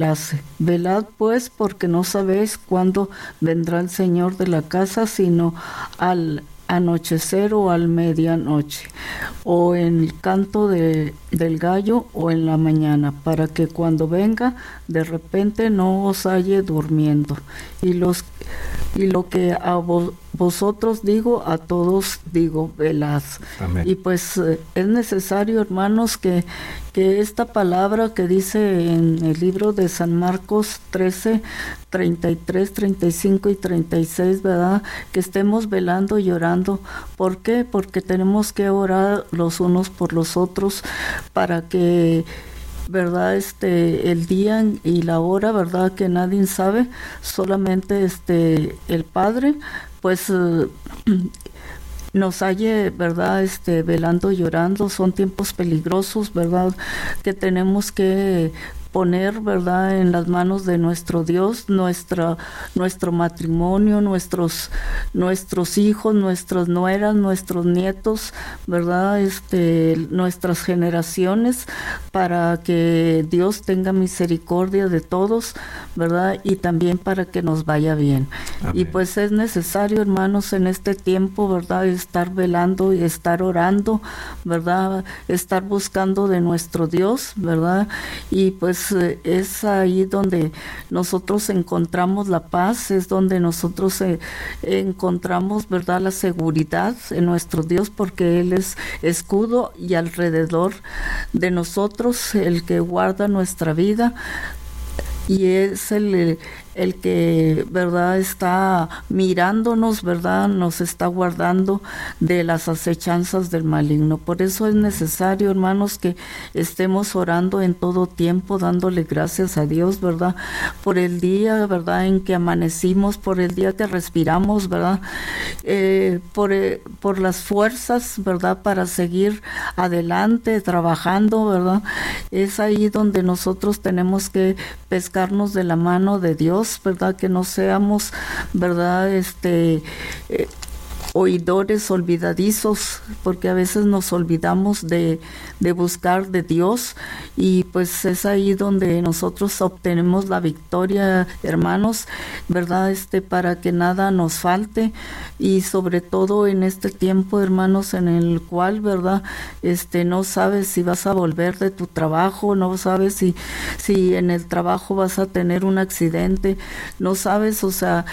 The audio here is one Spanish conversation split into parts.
Velad pues, porque no sabéis cuándo vendrá el Señor de la casa, sino al anochecer o al medianoche, o en el canto del gallo o en la mañana, para que cuando venga de repente no os halle durmiendo. Y lo que a vosotros digo, a todos digo, velad. Amén. Y pues es necesario, hermanos, que esta palabra que dice en el libro de San Marcos 13, 33, 35 y 36, ¿verdad? Que estemos velando y orando. ¿Por qué? Porque tenemos que orar los unos por los otros para que, ¿verdad? El día y la hora, ¿verdad? Que nadie sabe, solamente el Padre, pues nos halle, ¿verdad? Velando y llorando. Son tiempos peligrosos, ¿verdad? Que tenemos que poner, ¿verdad?, en las manos de nuestro Dios, nuestro matrimonio, nuestros hijos, nuestras nueras, nuestros nietos, ¿verdad?, nuestras generaciones, para que Dios tenga misericordia de todos, ¿verdad?, y también para que nos vaya bien. Amén. Y pues es necesario, hermanos, en este tiempo, ¿verdad?, estar velando y estar orando, ¿verdad?, estar buscando de nuestro Dios, ¿verdad?, y pues es ahí donde nosotros encontramos la paz, es donde nosotros encontramos, ¿verdad?, la seguridad en nuestro Dios, porque Él es escudo y alrededor de nosotros, el que guarda nuestra vida, y es el que, ¿verdad?, está mirándonos, ¿verdad?, nos está guardando de las acechanzas del maligno. Por eso es necesario, hermanos, que estemos orando en todo tiempo, dándole gracias a Dios, ¿verdad?, por el día, ¿verdad?, en que amanecimos, por el día que respiramos, ¿verdad?, por las fuerzas, ¿verdad?, para seguir adelante, trabajando, ¿verdad? Es ahí donde nosotros tenemos que pescarnos de la mano de Dios, ¿verdad? Que no seamos, ¿verdad?, oidores olvidadizos, porque a veces nos olvidamos de buscar de Dios, y pues es ahí donde nosotros obtenemos la victoria, hermanos, ¿verdad?, para que nada nos falte, y sobre todo en este tiempo, hermanos, en el cual, ¿verdad?, no sabes si vas a volver de tu trabajo, no sabes si en el trabajo vas a tener un accidente, no sabes, o sea,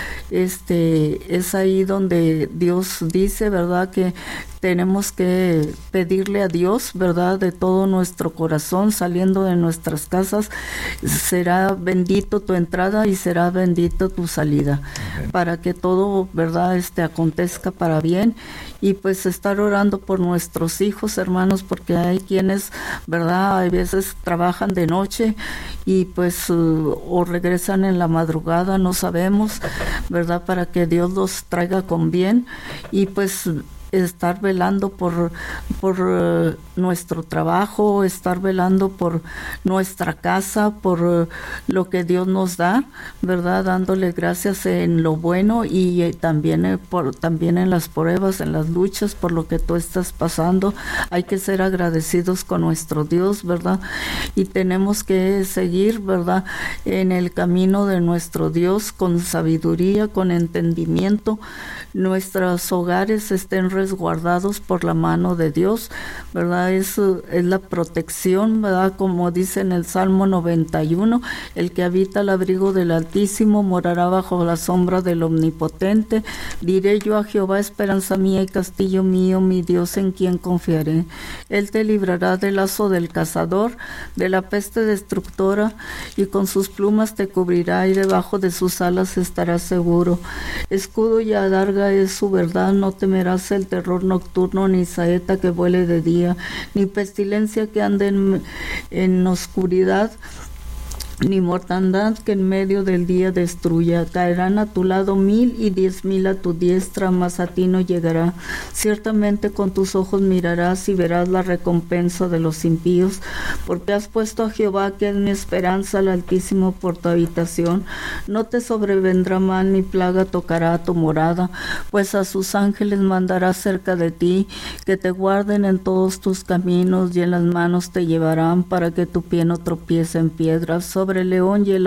es ahí donde Dios dice, ¿verdad?, que tenemos que pedirle a Dios, ¿verdad?, de todo nuestro corazón, saliendo de nuestras casas, será bendito tu entrada y será bendito tu salida. Amén. Para que todo, ¿verdad?, acontezca para bien, y pues estar orando por nuestros hijos, hermanos, porque hay quienes, ¿verdad?, a veces trabajan de noche y pues o regresan en la madrugada, no sabemos, ¿verdad?, para que Dios los traiga con bien, y pues estar velando por nuestro trabajo, estar velando por nuestra casa, por lo que Dios nos da, ¿verdad?, dándole gracias en lo bueno, y también en las pruebas, en las luchas, por lo que tú estás pasando. Hay que ser agradecidos con nuestro Dios, ¿verdad?, y tenemos que seguir, ¿verdad?, en el camino de nuestro Dios con sabiduría, con entendimiento. Nuestros hogares estén resguardados por la mano de Dios, ¿verdad? Eso es la protección, ¿verdad? Como dice en el Salmo 91, el que habita al abrigo del Altísimo morará bajo la sombra del Omnipotente. Diré yo a Jehová, esperanza mía y castillo mío, mi Dios en quien confiaré. Él te librará del lazo del cazador, de la peste destructora, y con sus plumas te cubrirá, y debajo de sus alas estarás seguro. Escudo y adarga es su verdad, no temerás el terror nocturno, ni saeta que vuele de día, ni pestilencia que ande en oscuridad, ni mortandad que en medio del día destruya. Caerán a tu lado 1000 y 10,000 a tu diestra, mas a ti no llegará. Ciertamente con tus ojos mirarás y verás la recompensa de los impíos, porque has puesto a Jehová, que es mi esperanza, al Altísimo, por tu habitación. No te sobrevendrá mal, ni plaga tocará a tu morada, pues a sus ángeles mandará cerca de ti, que te guarden en todos tus caminos, y en las manos te llevarán, para que tu pie no tropiece en piedras. Sobre sobre el león y el